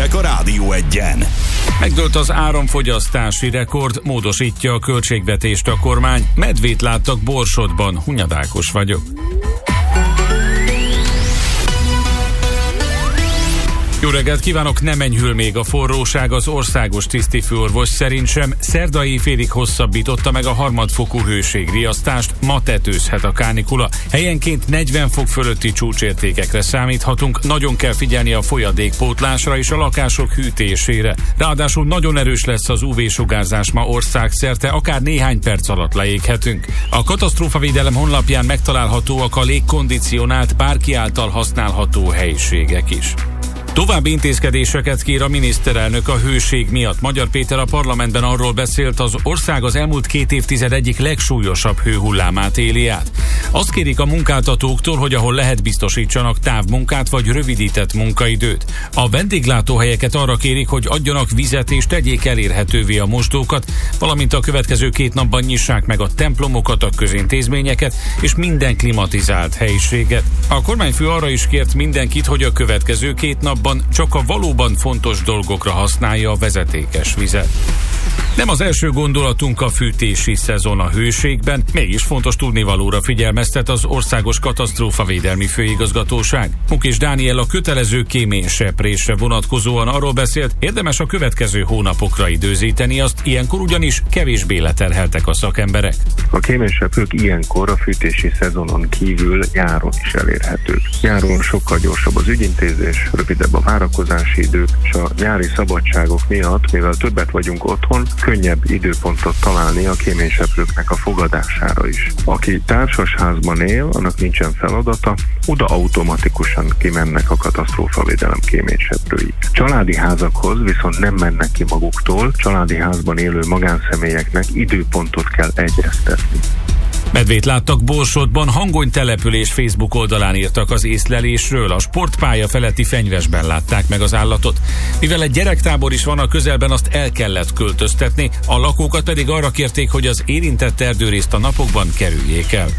hírek a Rádió Egyen. Megdőlt az áramfogyasztási rekord, módosítja a költségvetést a kormány. Medvét láttak Borsodban, Hunyad Ákos vagyok. Jó reggelt kívánok, nem enyhül még a forróság, az országos tisztifőorvos szerint sem. Szerda éjfélig hosszabbította meg a harmadfokú hőségriasztást, ma tetőzhet a kánikula. Helyenként 40 fok fölötti csúcsértékekre számíthatunk, nagyon kell figyelni a folyadékpótlásra és a lakások hűtésére. Ráadásul nagyon erős lesz az UV-sugárzás ma országszerte, akár néhány perc alatt leéghetünk. A katasztrófavédelem honlapján megtalálhatóak a légkondicionált, bárki által használható helyiségek is. További intézkedéseket kér a miniszterelnök a hőség miatt. Magyar Péter a parlamentben arról beszélt, az ország az elmúlt 2 évtized egyik legsúlyosabb hőhullámát éli át. Azt kérik a munkáltatóktól, hogy ahol lehet biztosítsanak távmunkát vagy rövidített munkaidőt. A vendéglátóhelyeket arra kérik, hogy adjanak vizet és tegyék elérhetővé a mosdókat, valamint a következő 2 napban nyissák meg a templomokat, a közintézményeket és minden klimatizált helyiséget. A kormányfő arra is kért mindenkit, hogy a következő 2 napban csak a valóban fontos dolgokra használja a vezetékes vizet. Nem az első gondolatunk a fűtési szezon a hőségben, mégis fontos tudnivalóra figyelmeztet az Országos Katasztrófavédelmi Főigazgatóság. Mukis Dániel a kötelező kéményseprésre vonatkozóan arról beszélt, érdemes a következő hónapokra időzíteni azt, ilyenkor ugyanis kevésbé leterheltek a szakemberek. A kéményseprők ilyenkor a fűtési szezonon kívül nyáron is elérhetők. Nyáron sokkal gyorsabb az ügyintézés, rövidebb a várakozási idő, és a nyári szabadságok miatt, mivel többet vagyunk otthon, könnyebb időpontot találni a kéményseprőknek a fogadására is. Aki társasházban él, annak nincsen feladata, oda automatikusan kimennek a katasztrófavédelem kéményseprői. Családi házakhoz viszont nem mennek ki maguktól, családi házban élő magánszemélyeknek időpontot kell egyeztetni. Medvét láttak Borsodban, Hangony település Facebook oldalán írtak az észlelésről, a sportpálya feletti fenyvesben látták meg az állatot. Mivel egy gyerektábor is van a közelben, azt el kellett költöztetni, a lakókat pedig arra kérték, hogy az érintett erdőrészt a napokban kerüljék el.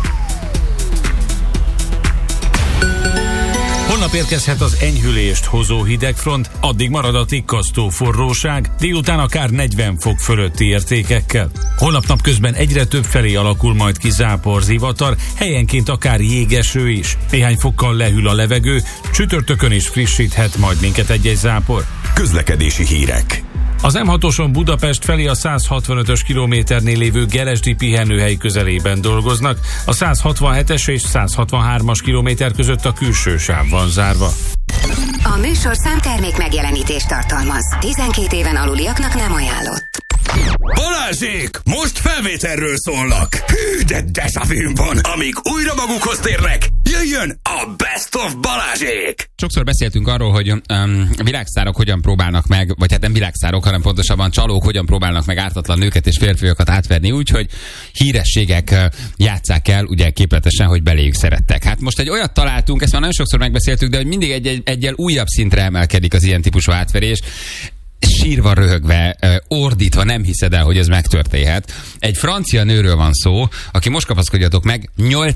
Holnap érkezhet az enyhülést hozó hidegfront, addig marad a tikkasztó forróság, délután akár 40 fok fölötti értékekkel. Holnap napközben egyre több felé alakul majd ki záporzivatar, helyenként akár jégeső is. Néhány fokkal lehűl a levegő, csütörtökön is frissíthet majd minket egy-egy zápor. Közlekedési hírek. Az M6-oson Budapest felé a 165-ös kilométernél lévő Geresdi pihenőhely közelében dolgoznak, a 167-es és 163-as kilométer között a külső sáv van zárva. A műsor számtermék megjelenítést tartalmaz. 12 éven aluliaknak nem ajánlott. Balázsék! Most felvételről szólnak! Hű, de déjà-vu van! Amíg újra magukhoz térnek, jöjjön a Best of Balázsék! Sokszor beszéltünk arról, hogy világsztárok hogyan próbálnak meg, vagy hát nem világsztárok, hanem pontosabban csalók hogyan próbálnak meg ártatlan nőket és férfiakat átverni úgy, hogy hírességek játsszák el, ugye képletesen, hogy beléjük szerettek. Hát most egy olyat találtunk, ezt már nagyon sokszor megbeszéltük, de hogy mindig egyel újabb szintre emelkedik az ilyen típusú átverés. Sírva, röhögve, ordítva, nem hiszed el, hogy ez megtörténhet. Egy francia nőről van szó, aki most kapaszkodjatok meg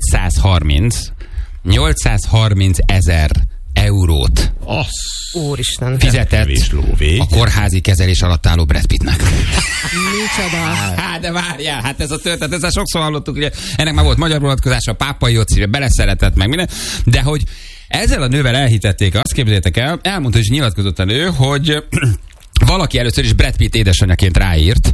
830 000 eurót Úristen. fizetett a kórházi kezelés alatt álló Brad Pittnek. Micsoda? Hát de várjál, hát ez a történet, ezzel sokszor hallottuk, ugye ennek már volt magyar vonatkozása, a pápai Jóci beleszeretett meg minden, de hogy ezzel a nővel elhitették, azt képzeljétek el, elmondta, és nyilatkozott a nő, hogy valaki először is Brad Pitt édesanyjaként ráírt,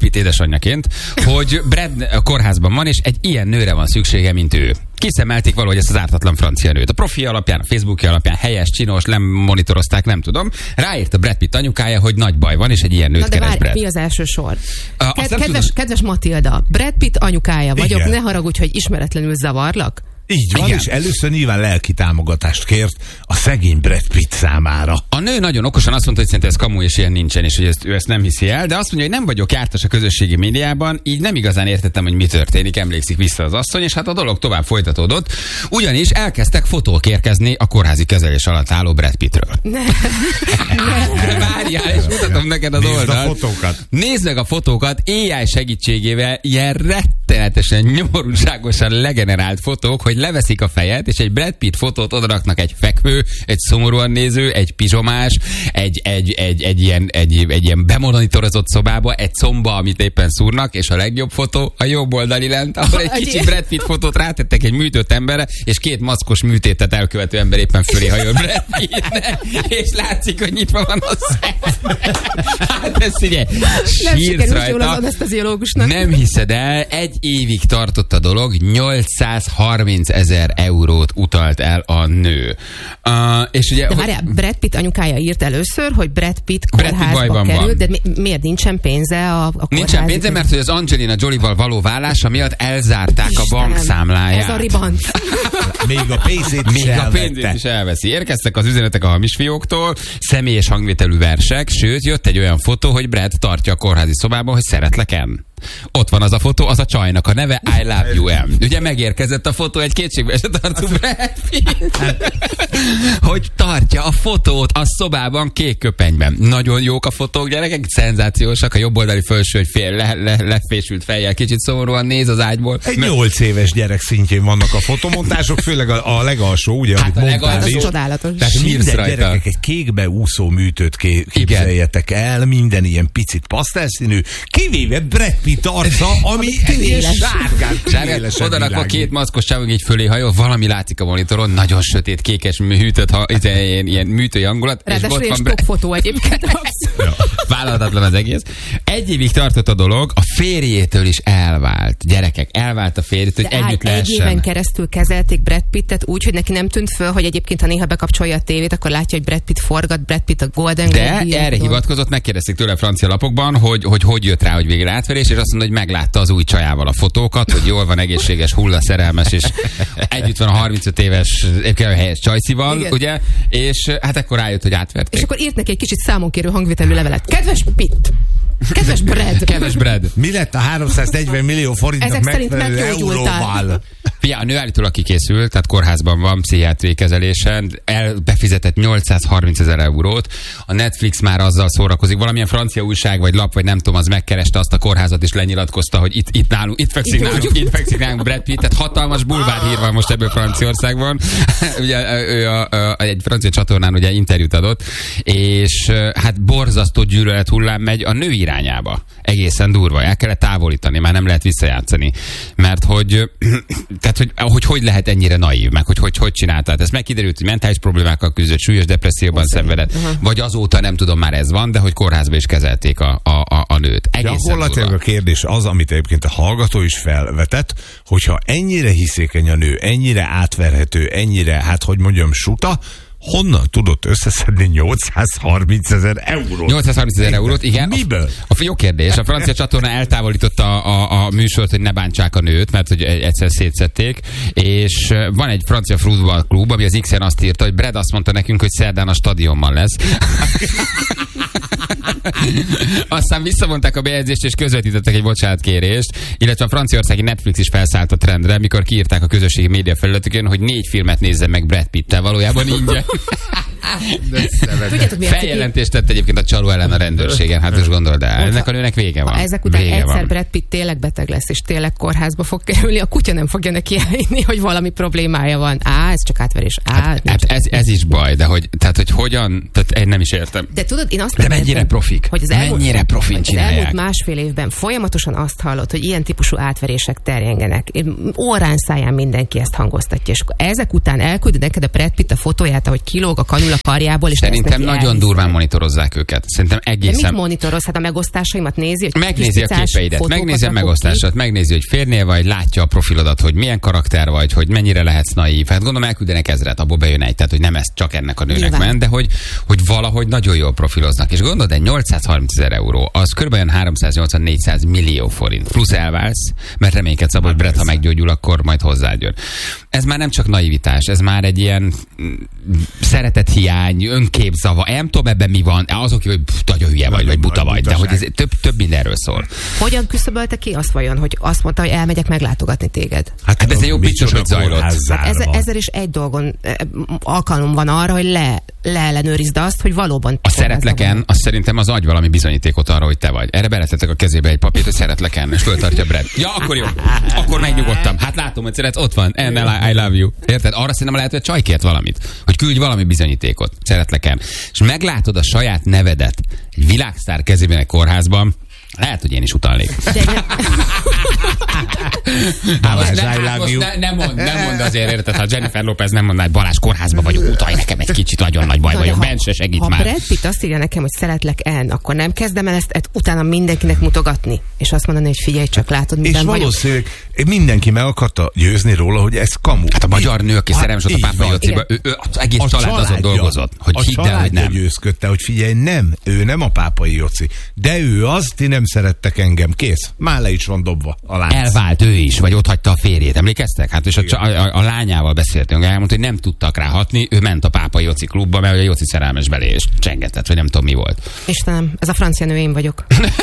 hogy Brad a kórházban van, és egy ilyen nőre van szüksége, mint ő. Kiszemelték valahogy ezt az ártatlan francia nőt. A profi alapján, a Facebookja alapján, helyes, csinos, nem monitorozták, nem tudom. Ráírt a Brad Pitt anyukája, hogy nagy baj van, és egy ilyen nőt keres Brad. Mi az első sor? Kedves Matilda, Brad Pitt anyukája vagyok, igen. Ne haragudj, hogy ismeretlenül zavarlak. Így van, igen. És először nyilván lelki támogatást kért a szegény Brad Pitt számára. A nő nagyon okosan azt mondta, hogy szerintem ez kamu és ilyen nincsen, és hogy ő ezt nem hiszi el, de azt mondja, hogy nem vagyok jártas a közösségi médiában, így nem igazán értettem, hogy mi történik, emlékszik vissza az asszony, és hát a dolog tovább folytatódott, ugyanis elkezdtek fotók érkezni a kórházi kezelés alatt álló Brad Pittről. Várjál, és mutatom neked az oldalt. Nézd meg a fotókat, AI segítségével ilyen rettenetesen, nyomorúságosan legenerált fotók, hogy leveszik a fejet, és egy Brad Pitt fotót odaraknak egy fekvő, egy szomorúan néző, egy pizsomás, egy ilyen bemonitorozott szobába, egy comba, amit éppen szúrnak, és a legjobb fotó a jobb oldali lent, ahol egy kicsi Brad Pitt fotót rátettek egy műtött emberre, és két maszkos műtétet elkövető ember éppen fölé hajol Brad Pittnek, és látszik, hogy nyitva van a szem. Hát ez figyelj, sírsz rajta. Nem hiszed el, 1 évig tartott a dolog, 830 000 eurót utalt el a nő. És ugye, de várjál, Brad Pitt anyukája írt először, hogy Brad Pitt kórházba kerül, de miért nincsen pénze a kórházba? Nincsen pénze, mert hogy az Angelina Jolie-val való vállása miatt elzárták Istenem, a bankszámláját. Ez a ribant. Még a pénzét is elveszi. Érkeztek az üzenetek a hamis fióktól, személyes hangvételű versek, sőt, jött egy olyan fotó, hogy Brad tartja a kórházi szobában, hogy szeretlek-em. Ott van az a fotó, az a csajnak a neve, I love you, M. Ugye megérkezett a fotó, egy kétségbe se tartó Brad Pitt, hogy tartja a fotót a szobában kék köpenyben. Nagyon jók a fotók, gyerekek, szenzációsak, a jobboldali felső, hogy lefésült fejjel, kicsit szomorúan néz az ágyból. Egy 8 éves gyerek szintjén vannak a fotomontások, főleg a legalsó, ugye, hát amit mondtál is. Csodálatos. Tehát minden gyerekek egy kékbe úszó műtőt képzeljetek el, minden ilyen picit pasztelszínű, kivéve Brad Pitt arca, ami sárgán. Oda rakva két maszkos csávog így fölé hajol, valami látszik a monitoron, nagyon sötét, kékes, hűtött, ilyen műtői hangulat. Ráadásul és top fotó egyébként. Vállalhatatlan az egész. 1 évig tartott a dolog, a férjétől is elvált. Gyerekek, elvált a férjétől, hogy együtt lehessen. 1 éven keresztül kezelték Brad Pittet úgy, hogy neki nem tűnt föl, hogy egyébként, ha néha bekapcsolja a tévét, akkor látja, hogy Brad Pitt forgat, Brad Pitt a Golden Globe. De erre hivatkozott, megkérdezték tőle a francia lapokban, hogy jött rá, hogy végre átverés, és azt mondta, hogy meglátta az új csajával a fotókat, hogy jól van, egészséges, hullaszerelmes, és együtt van a 35 éves helyes csajszival, ugye? És hát akkor rájött, hogy átverték. És akkor írt neki egy kicsit számonkérő hangvételű levelet. Kedves Pitt! Kedves Brad! Kedves Brad! Mi lett a 340 millió forintnak megfelelő euróval? Fia, a nő állítólag kikészült, tehát kórházban van, pszichiátriai kezelésen, befizetett 830 000 eurót. A Netflix már azzal szórakozik, valamilyen francia újság vagy lap, vagy nem tudom, az megkereste azt a kórházat, és lenyilatkozta, hogy itt fekszik nálunk Brad Pitt, tehát hatalmas bulvárhír van most ebből Franciaországban. Ugye ő egy francia csatornán ugye interjút adott, és hát borzasztó gyűlölet hullám megy a nő irányába. Egészen durva. El kellett távolítani, már nem lehet visszajátszani. Mert hogy lehet ennyire naív, meg hogy csináltál. Ez megkiderült, hogy mentális problémákkal küzdött, súlyos depresszióban szenvedett, vagy azóta nem tudom, már ez van, de hogy kórházba is kezelték a nőt. Gyakorlatilag a kérdés az, amit egyébként a hallgató is felvetett, hogyha ennyire hiszékeny a nő, ennyire átverhető, ennyire, hát hogy mondjam, suta, honnan tudott összeszedni 830 000 eurót? 830 000 eurót, igen. Miből? Jó kérdés. A francia csatorna eltávolította a műsort, hogy ne bántsák a nőt, mert hogy egyszer szétszették, és van egy francia futballklub, ami az X-en azt írta, hogy Brad azt mondta nekünk, hogy szerdán a stadionban lesz. Aztán visszavonták a bejegyzést, és közvetítettek egy bocsánatkérést, illetve a franciaországi Netflix is felszállt a trendre, mikor kiírták a közösségi média felületükön, hogy 4 filmet nézzen meg Brad Pittel, valójában ingyen. Feljelentést tett egyébként a csaló ellen a rendőrségen, hát most gondold el, ennek a nőnek vége van. Ha ezek után egyszer Brad Pitt tényleg beteg lesz, és tényleg kórházba fog kerülni, a kutya nem fogja neki elhinni, hogy valami problémája van. Ez csak átverés. Ez is baj, de hogy hogyan, tehát én nem is értem. De tudod, én azt de mennyire profik? Hogy mennyire profin csinálják? Az elmúlt 1,5 évben folyamatosan azt hallott, hogy ilyen típusú átverések terjengenek. Órán száján mindenki ezt hangoztatja, és ezek után elküldi neked a Brad Pitt a fotóját, ahogy kilóg a kanula karjából, és szerintem nagyon durván monitorozzák őket. Szerintem egészen. De mit monitorozhat? Hát a megosztásaimat nézi? Megnézi a képeidet, megnézi a megosztását, megnézi, hogy férnél vagy, látja a profilodat, hogy milyen karakter vagy, hogy mennyire lehetsz naív. Hát gondolom elküldenek 1000-et, abból bejön egy, tehát hogy nem ez csak ennek a nőnek ment, de hogy valahogy nagyon jól profiloznak. És gondolod, egy 830 000 euró, az kb. 380-400 millió forint. Plusz elválsz, mert reménykedsz abban, hogy Brett, ha meggyógyul, akkor majd hozzád jön. Ez már nem csak naivitás, ez már egy ilyen szeretethiány, önképzava, nem tudom ebben mi van, azok, hogy nagyon hülye vagy buta vagy, de hogy ez több mindenről szól. Hogyan küszöbölte ki azt vajon, hogy azt mondta, hogy elmegyek meglátogatni téged? Hát ez egy jó biztos, hogy zajlott. Hát ezzel is egy dolgon alkalom van arra, hogy leellenőrizd azt, hogy valóban... A szeretleken, azt szerintem az agy valami bizonyítékot arra, hogy te vagy. Erre beletettek a kezébe egy papírt, hogy szeretleken, és föltartja Brad. Ja, akkor jó. Akkor megnyugodtam. Hát látom, hogy szeretsz, ott van. And I love you. Érted? Arra szerintem lehet, hogy csaj kért valamit. Hogy küldj valami bizonyítékot. Szeretleken. És meglátod a saját nevedet egy világsztár kezében egy kórházban, lehet, hogy én is utalnék. Nem mond azért, érted, ha Jennifer Lopez nem mondaná, hogy Balázs, kórházba vagyok, utalj nekem egy kicsit, nagyon nagy baj vagyok, bent se segít már. Ha Brad Pitt azt írja nekem, hogy szeretlek Anne, akkor nem kezdem el ezt utána mindenkinek mutogatni, és azt mondani, hogy figyelj csak, látod, miben vagyok. És valószínűleg mindenki meg akarta győzni róla, hogy ez kamu. Hát a magyar nő, aki szerelmes volt a Pápai Jociba, ő az egész család azon dolgozott, hogy hidd el, hogy nem. Győzködte, hogy figyelj, nem, ő nem a Pápai Joci, de ő az, ti nem szerettek engem, kész. Már le is van dobva a lánc. Elvált ő is, vagy ott hagyta a férjét, emlékeztek? Hát és a lányával beszéltünk, elmondta, hogy nem tudtak rá hatni, ő ment a Pápai Joci klubba, mert a Joci szerelmes belé, és csengetett, vagy nem tudom mi volt. Istenem, ez a francia nő, én vagyok.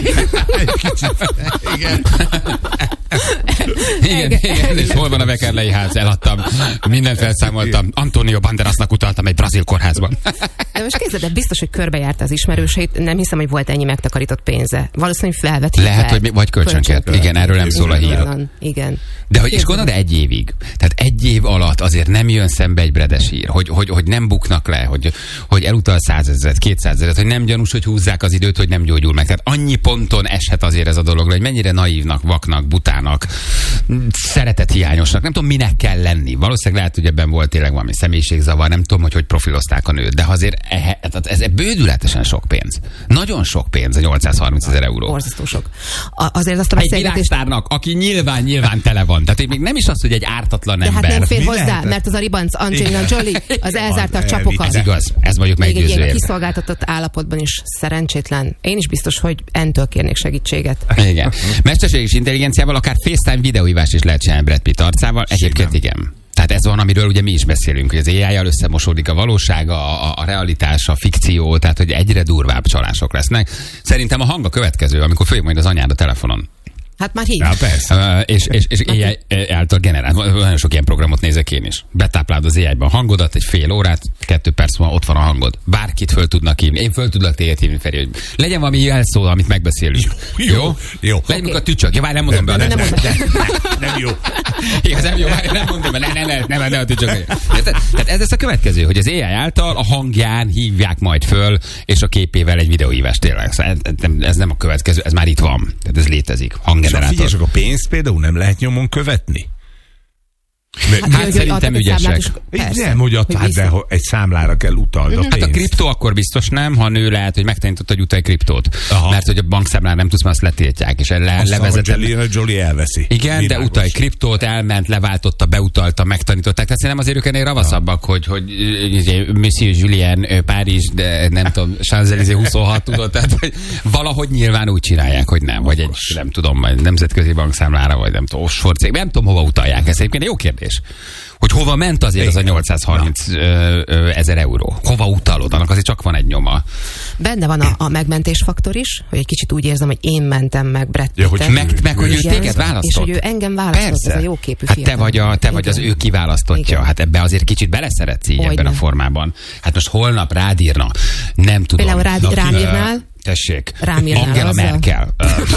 Igen, és hol van a Vekerlei ház? Eladtam, mindent felszámoltam. Antonio Banderasnak utaltam egy brazil kórházban. De most képzeld, biztos, hogy körbejárta az ismerőseit, nem hiszem, hogy volt ennyi megtakarított pénze. Valószínűleg felvett. Lehet, hogy vagy kölcsönkért. Igen, erről nem szól a hír. Igen. De hogy is gondolod, egy évig. Tehát egy év alatt azért nem jön szembe egy bredes hír, hogy nem buknak le, hogy elutal 100 000, 200 000, hogy nem gyanús, hogy húzzák az időt, hogy nem gyógyul meg. Tehát annyi ponton eshet azért ez a dolog, hogy mennyire naívnak, vaknak, butának, szeretethiányosnak, nem tudom, minek kell lenni. Valószínűleg lehet, hogy ebben volt tényleg valami személyiségzavar, nem tudom, hogy profilozták a nőt, de azért ez bődületesen sok pénz. Nagyon sok pénz, a 830 000 euró. Borzasztó sok. Azért azt a egy világsztárnak, aki nyilván tele van. Tehát még nem is az, hogy egy ártatlan ember. De hát nem fér hozzá, mert az a ribanc Angelina Jolie, az elzárta a csapokat. Ez igaz, ez vagyok meggyőző. Még egy ilyen kiszolgáltatott állapotban is szerencsétlen. Én is biztos, hogy entől kérnék segítséget. Igen. Mesterséges intelligenciával akár FaceTime videóhívást is lehet csinálni Brad Pitt arcával. Egyébként igen. Tehát ez van, amiről ugye mi is beszélünk, hogy az AI-jal összemosódik a valóság, a realitás, a fikció, tehát hogy egyre durvább csalások lesznek. Szerintem a hang a következő, amikor följön majd az anyád a telefonon. Hát már hív. Ja, persze. És AI által generál. Nagyon sok ilyen programot nézek én is. Betáplálod az AI-ban hangodat, egy fél órát, 2 perc múlva ott van a hangod. Bárkit föl tudnak hívni. Én föl tudlak téged hívni, Feri, hogy legyen valami jelszó, amit megbeszélünk. Jó. Legyen a tücsök. Ja, várj, nem mondom be. Nem jó. Igaz, nem jó, várj, nem mondom be. Nem a tücsök. Tehát ez lesz a következő, hogy az AI által a hangján hívják majd föl, és a képével egy videóhívást tényleg. Ez nem a következő, ez már itt van. Tehát ez létezik. Figyelj, a pénzt például nem lehet nyomon követni? Hát szerintem ügyesek. Nem, hogy adtál, de egy számlára kell utalni a pénzt. Hát a kriptó akkor biztos nem, ha nő lehet, hogy megtanított, hogy utalj kriptót. Aha. Mert hogy a bankszámlán nem tudsz, mert azt letiltják. És levezeted. Jolie elveszi. Igen, világos. De utalj kriptót, elment, leváltotta, beutalta, megtanították. Tehát szerintem azért ők ennél ravaszabbak, hogy Monsieur Julien Párizs, de nem tudom, Champs-Élysées 26 tudod, tehát hogy valahogy nyilván úgy csinálják, hogy nem. Vagy egy, nem tudom, majd nemzetközi bankszámlára, vagy nem tudom, offshore cég. Nem tudom, hova utalják. Ez egyébként jó kérdés. Hogy hova ment azért az a 830 000 euró? Hova utalod? Annak azért csak van egy nyoma. Benne van a megmentés faktor is, hogy egy kicsit úgy érzem, hogy én mentem meg Brad Pittet. Meg hogy ő téged választott. És hogy ő engem választott, persze. Ez a jóképű fiatal. Hát te vagy az ő kiválasztottja. Igen. Hát ebbe azért kicsit beleszeretsz így ebben a formában. Hát most holnap rád írna. Nem tudom. Például rám írnál. Tessék. Angela Merkel.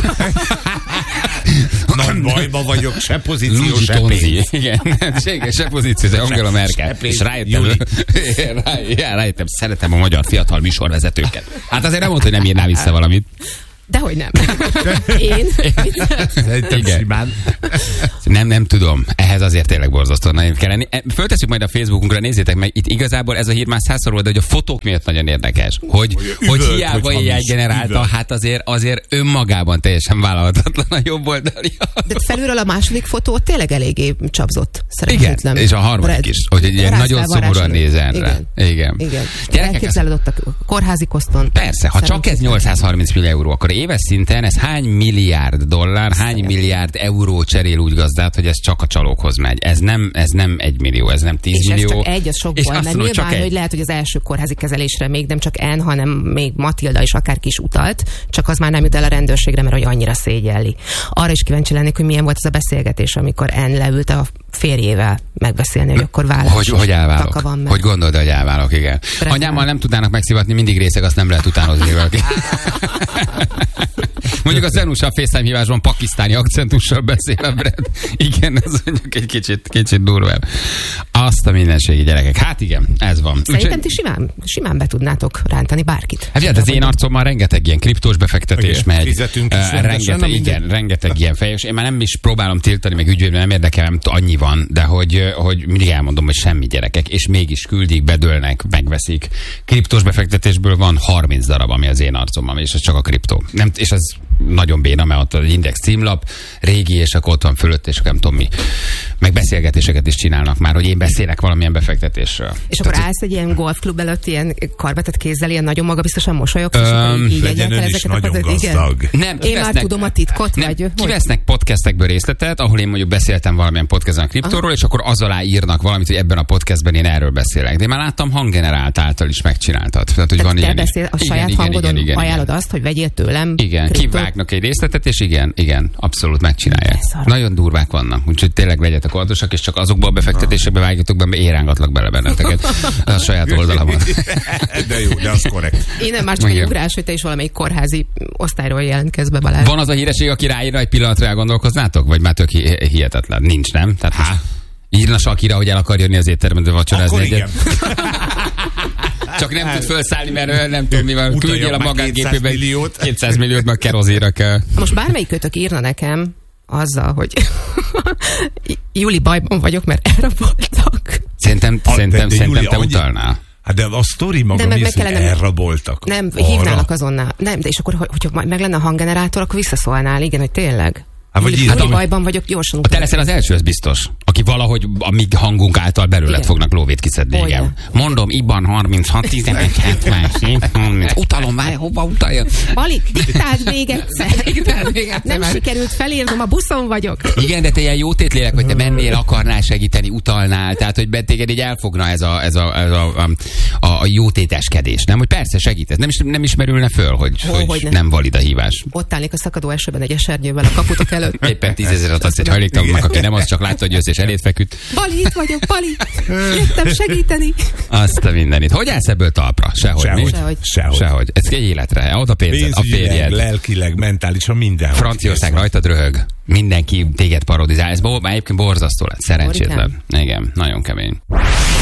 Nagy bajba vagyok, se pozíció, se pénz. Igen, se pozíció, se Angela Merkel. És rájöttem, szeretem a magyar fiatal műsorvezetőket. Hát azért nem mondta, hogy nem írnál vissza valamit. Dehogy nem. Én? Szerintem simán. Nem tudom. Ehhez azért tényleg borzasztóan nagyon kell lenni. Föltesszük majd a Facebookunkra, nézzétek meg. Itt igazából ez a hír már 100-szor volt, de hogy a fotók miatt nagyon érdekes. Hogy hiába AI generálta, hát azért önmagában teljesen vállalhatatlan a jobb oldali. De felülről a második fotó tényleg eléggé csapzott. Igen, és a harmadik is. Hogy egy ilyen nagyon szomorúan nézen rá. Igen. Elképzeled ott a kórházi koszton. Persze, ha csak ez 830 millió euró, akkor éves szinten ez hány milliárd dollár, hány milliárd euró cserél úgy gazdát, hogy ez csak a csalókhoz megy. Ez nem 1 millió, ez nem 10 millió. És ez csak egy a sokból, mert nyilván, hogy lehet, hogy az első kórházi kezelésre még nem csak N, hanem még Matilda is akárki is utalt, csak az már nem jut el a rendőrségre, mert hogy annyira szégyelli. Arra is kíváncsi lennék, hogy milyen volt ez a beszélgetés, amikor N leült a férjével megbeszélni, hogy akkor vállás. Hogy elválok? Hogy gondolod, hogy elválok, igen. Anyámmal nem tudnának megszivatni, mindig részeg, azt nem lehet utánozni valaki. Mondjuk a Zenusa a FaceTime hívásban pakisztáni akcentussal beszél a Brad. Igen, ez mondjuk egy kicsit durvább. Azt a mindenségi gyerekek. Hát igen, ez van. Szerintem ti simán be tudnátok rántani bárkit. Hát az én arcommal rengeteg ilyen kriptós befektetés megy. Fizetünk is rengeteg ilyen fejes. Én már nem is próbálom tiltani, meg ügyvédben nem érdekel, nem annyi van, de hogy mindig elmondom, hogy semmi gyerekek, és mégis küldik, bedőlnek, megveszik. Kriptós befektetésből van 30 darab, ami az én arcommal, és ez csak a kriptó. Nem, és az nagyon béna, mert ott az Index címlap, régi, és akkor ott van fölött, és nem tudom mi. Meg beszélgetéseket is csinálnak már, hogy én beszélek valamilyen befektetésről. És akkor állsz egy ilyen golfklub előtt, ilyen karbetett kézzel, ilyen nagyon magabiztosan mosolyogsz, és legyen ön is nagyon gazdag. Én már tudom a titkot, vagy... Kivesznek podcastekből részletet, ahol én mondjuk beszéltem valamilyen podcaston a kriptóról, és akkor az alá írnak valamit, hogy ebben a podcastben én erről beszélek. De én már láttam hanggenerált által is megcsináltad. Tehát, hogy van te ilyen beszél, a saját hangodon ajánlod azt, hogy vegyél tőlem. Igen, kivágnak egy részletet, és igen, abszolút megcsinálják. Nagyon durvák vannak, úgyhogy tényleg legyetek óvatosak, és csak azokba a befektetésekbe vágjatok be, mert érángatlak bele benneteket a saját oldalamon. De jó, de az korrekt. Én nem, már csak egy ugrás, hogy te is valamelyik kórházi osztályról jelentkezz be, Balázs. Van az a híreség, aki ráírna, egy pillanatra elgondolkoznátok? Vagy már tök hihetetlen? Nincs, nem? Tehát írna Sakira, hogy el akar jönni az étterembe vacsorázni egyet. Csak nem tud felszállni, mert nem tudom mi van. Küldjél a magángépébe 200 milliót, meg kerozéra kell. Most bármelyik kötök írna nekem azzal, hogy Juli, bajban vagyok, mert elraboltak. Szerintem te utalnál. Hát de a sztori maga mi az, hogy elraboltak? Nem, hívnálak azonnal. Nem, de és akkor, hogyha meg lenne a hanggenerátor, akkor visszaszólnál, igen, hogy tényleg. Hát bajban vagyok, gyorsan. A te leszel az első, ez biztos. Aki valahogy a mi hangunk által belőled fognak lóvét kiszedni, igen. Mondom, IBAN 36 11 70 utalom, várj, hova utalja? Balik, diktáld még egyszer. Nem sikerült felírnom, a buszon vagyok. Igen, de te ilyen jótétlélek, hogy te mennél, akarnál segíteni, utalnál, tehát hogy téged így elfogna ez a jótéteskedés, nem? Hogy persze segítesz, nem ismerülne föl, hogy nem valid a hívás. Ott állnék a szakadó esőben egy esernyővel a kaputok előtt. Éppen 10 000-et adsz egy hajléktalannak, aki nem az, csak látta, hogy jössz és eléd feküdt. Bali, itt vagyok, Bali. Jöttem segíteni. Azt a mindenit. Hogy állsz ebből talpra? Sehogy. Ez egy életre. Oda pénzed, a férjed. Lelkileg, mentálisan, minden. Franciaország rajtad röhög. Mindenki téged parodizál. Ez egyébként borzasztó lett. Szerencsétlen. Igen, nagyon kemény.